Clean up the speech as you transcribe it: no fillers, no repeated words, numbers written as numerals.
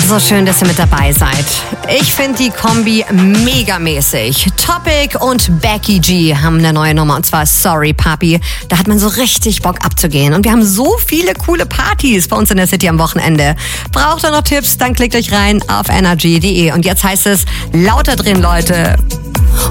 So schön, dass ihr mit dabei seid. Ich finde die Kombi megamäßig. Topic und Becky G haben eine neue Nummer, und zwar Sorry Papi. Da hat man so richtig Bock abzugehen. Und wir haben so viele coole Partys bei uns in der City am Wochenende. Braucht ihr noch Tipps? Dann klickt euch rein auf energy.de. Und jetzt heißt es, lauter drehen, Leute.